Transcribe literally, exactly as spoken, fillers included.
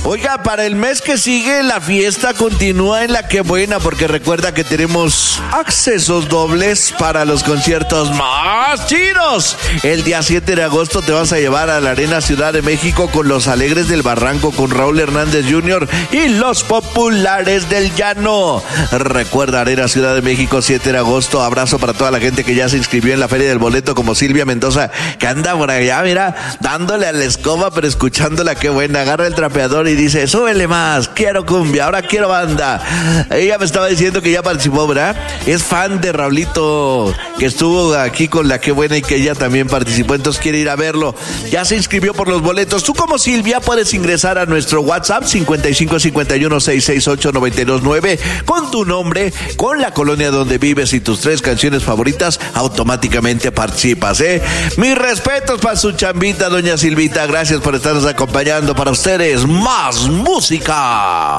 Oiga, para el mes que sigue la fiesta continúa en La Qué Buena, porque recuerda que tenemos accesos dobles para los conciertos más chidos. El día siete de agosto te vas a llevar a la Arena Ciudad de México con Los Alegres del Barranco, con Raúl Hernández junior y Los Populares del Llano. Recuerda, Arena Ciudad de México, siete de agosto. Abrazo para toda la gente que ya se inscribió en la Feria del Boleto, como Silvia Mendoza, que anda por allá, mira, dándole a la escoba, pero escuchando La Qué Buena. Agarra el trapeador y dice, súbele más, quiero cumbia, ahora quiero banda. Ella me estaba diciendo que ya participó, ¿verdad? Es fan de Raulito, que estuvo aquí con La Qué Buena y que ella también participó, entonces quiere ir a verlo. Ya se inscribió por los boletos. Tú, como Silvia, puedes ingresar a nuestro WhatsApp cincuenta y cinco cincuenta y uno sesenta y seis ocho noventa y dos nueve con tu nombre, con la colonia donde vives y tus tres canciones favoritas. Automáticamente participas, ¿eh? Mis respetos para su chambita, doña Silvita. Gracias por estarnos acompañando. Para ustedes, más música.